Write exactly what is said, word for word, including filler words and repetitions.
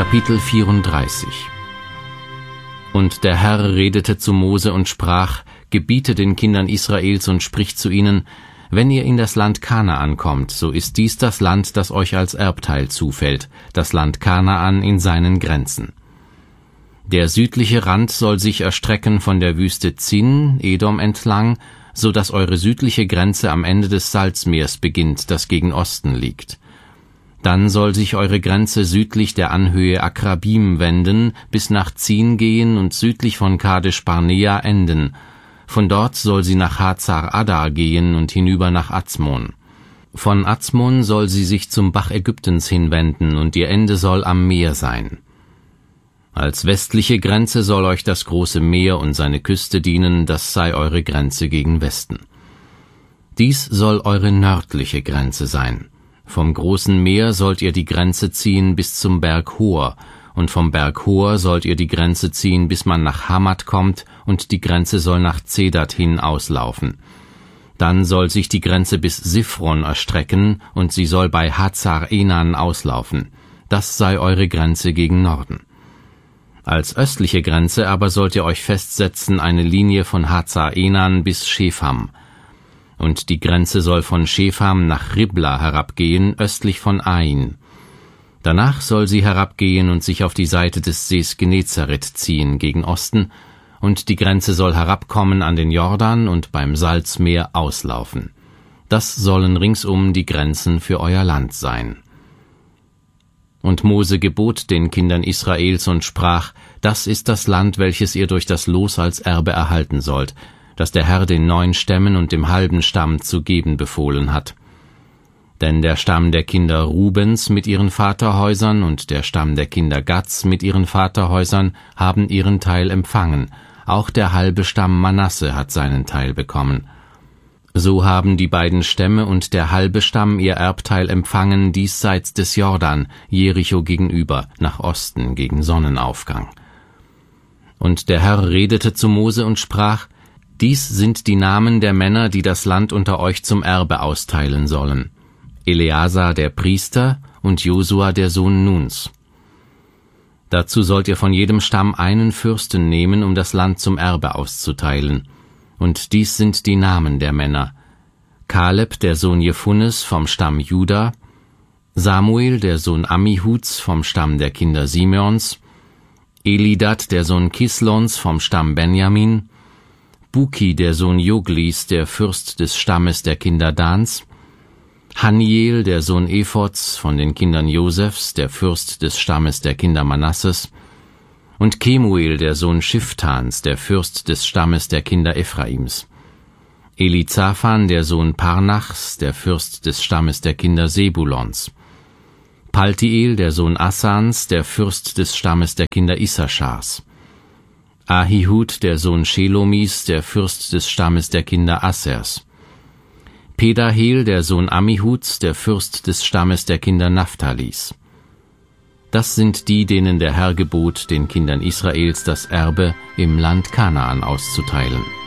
Kapitel vierunddreißig. Und der Herr redete zu Mose und sprach: Gebiete den Kindern Israels und sprich zu ihnen: Wenn ihr in das Land Kanaan kommt, so ist dies das Land, das euch als Erbteil zufällt, das Land Kanaan in seinen Grenzen. Der südliche Rand soll sich erstrecken von der Wüste Zin, Edom entlang, so dass eure südliche Grenze am Ende des Salzmeers beginnt, das gegen Osten liegt. Dann soll sich eure Grenze südlich der Anhöhe Akrabim wenden, bis nach Zin gehen und südlich von Kadesh Barnea enden. Von dort soll sie nach Hazar Adar gehen und hinüber nach Azmon. Von Azmon soll sie sich zum Bach Ägyptens hinwenden, und ihr Ende soll am Meer sein. Als westliche Grenze soll euch das große Meer und seine Küste dienen, das sei eure Grenze gegen Westen. Dies soll eure nördliche Grenze sein. Vom großen Meer sollt ihr die Grenze ziehen bis zum Berg Hor, und vom Berg Hor sollt ihr die Grenze ziehen, bis man nach Hamat kommt, und die Grenze soll nach Zedat hin auslaufen. Dann soll sich die Grenze bis Siphron erstrecken, und sie soll bei Hazar Enan auslaufen. Das sei eure Grenze gegen Norden. Als östliche Grenze aber sollt ihr euch festsetzen eine Linie von Hazar Enan bis Shepham. Und die Grenze soll von Shepham nach Ribla herabgehen, östlich von Ain. Danach soll sie herabgehen und sich auf die Seite des Sees Genezareth ziehen, gegen Osten, und die Grenze soll herabkommen an den Jordan und beim Salzmeer auslaufen. Das sollen ringsum die Grenzen für euer Land sein. Und Mose gebot den Kindern Israels und sprach: Das ist das Land, welches ihr durch das Los als Erbe erhalten sollt, das der Herr den neun Stämmen und dem halben Stamm zu geben befohlen hat. Denn der Stamm der Kinder Rubens mit ihren Vaterhäusern und der Stamm der Kinder Gads mit ihren Vaterhäusern haben ihren Teil empfangen, auch der halbe Stamm Manasse hat seinen Teil bekommen. So haben die beiden Stämme und der halbe Stamm ihr Erbteil empfangen diesseits des Jordan, Jericho gegenüber, nach Osten gegen Sonnenaufgang. Und der Herr redete zu Mose und sprach: Dies sind die Namen der Männer, die das Land unter euch zum Erbe austeilen sollen: Eleazar der Priester und Josua der Sohn Nuns. Dazu sollt ihr von jedem Stamm einen Fürsten nehmen, um das Land zum Erbe auszuteilen. Und dies sind die Namen der Männer: Kaleb der Sohn Jephunes vom Stamm Juda, Samuel der Sohn Ammihuds vom Stamm der Kinder Simeons, Elidad der Sohn Kislons vom Stamm Benjamin, Buki der Sohn Joglis, der Fürst des Stammes der Kinder Dans, Haniel der Sohn Ephods von den Kindern Josefs, der Fürst des Stammes der Kinder Manasses, und Kemuel der Sohn Schiftans, der Fürst des Stammes der Kinder Ephraims, Elizaphan der Sohn Parnachs, der Fürst des Stammes der Kinder Sebulons, Paltiel der Sohn Assans, der Fürst des Stammes der Kinder Issachars, Ahihud der Sohn Shelomis, der Fürst des Stammes der Kinder Assers, Pedahel der Sohn Ammihuds, der Fürst des Stammes der Kinder Naphtalis. Das sind die, denen der Herr gebot, den Kindern Israels das Erbe im Land Kanaan auszuteilen.